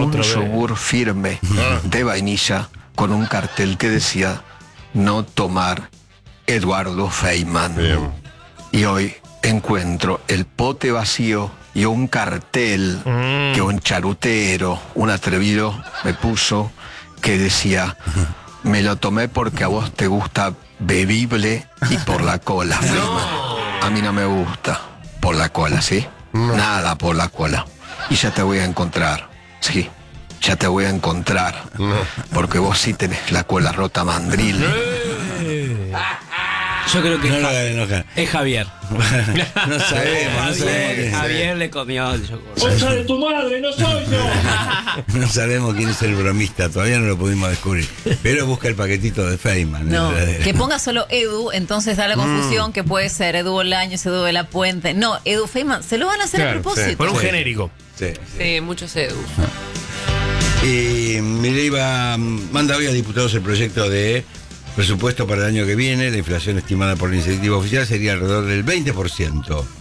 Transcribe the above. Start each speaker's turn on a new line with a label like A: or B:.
A: un yogur firme de vainilla con un cartel que decía no tomar Eduardo Feynman.
B: Bien.
A: Y hoy encuentro el pote vacío y un cartel que un charutero, un atrevido, me puso que decía me lo tomé porque a vos te gusta bebible y por la cola, Feynman. A mí no me gusta por la cola, ¿sí? Nada por la cola. Y ya te voy a encontrar, sí, ya te voy a encontrar, porque vos sí tenés la cola rota, mandril.
C: Yo creo que
D: No lo hagan enojar.
C: es Javier.
D: No sabemos quién es.
C: Javier le comió el yogur.
E: ¡Concha de tu madre, no soy yo!
D: No sabemos quién es el bromista, todavía no lo pudimos descubrir. Pero busca el paquetito de Feynman.
F: No, que ponga solo Edu, entonces da la confusión que puede ser Edu Bolaños, Edu de la Puente. No, Edu Feynman, se lo van a hacer a propósito.
B: Por un
D: Sí.
B: genérico.
D: Sí.
G: Sí, muchos Edu.
D: Y Milei manda hoy a diputados el proyecto de presupuesto para el año que viene. La inflación estimada por la iniciativa oficial sería alrededor del 20%.